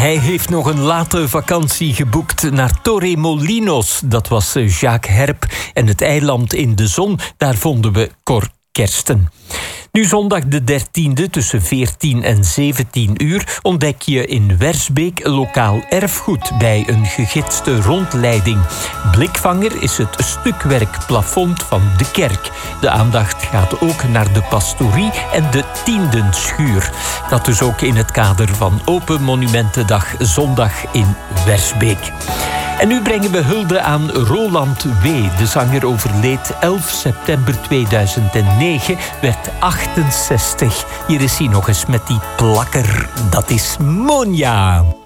Hij heeft nog een late vakantie geboekt naar Torremolinos. Dat was Jacques Herp. En het eiland in de zon, daar vonden we Cor Kersten. Nu zondag de 13e tussen 14 en 17 uur ontdek je in Wersbeek lokaal erfgoed bij een gegidste rondleiding. Blikvanger is het stukwerk plafond van de kerk. De aandacht gaat ook naar de pastorie en de Tiendenschuur. Dat dus ook in het kader van Open Monumentendag zondag in Wersbeek. En nu brengen we hulde aan Roland W. De zanger overleed 11 september 2009, werd 68. Hier is hij nog eens met die plakker. Dat is Monja.